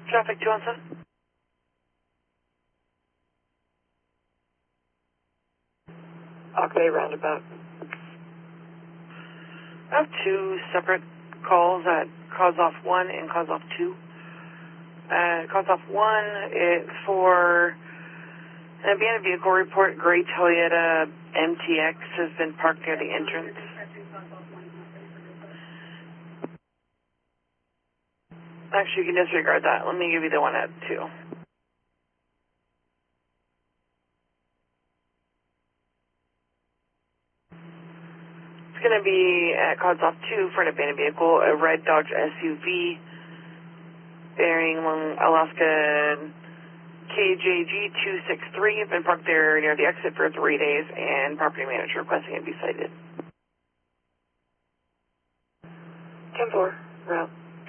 Traffic 217. Okay, roundabout. I have two separate calls at cause off 1 and cause off 2. Cause off 1, it's for an abandoned vehicle report. Gray Toyota MTX has been parked near the entrance. Actually, you can disregard that. Let me give you the one at 2. It's going to be at cause off 2 for an abandoned vehicle, a red Dodge SUV bearing Alaska KJG 263. Been parked there near the exit for 3 days, and property manager requesting it be cited. 10-4, route.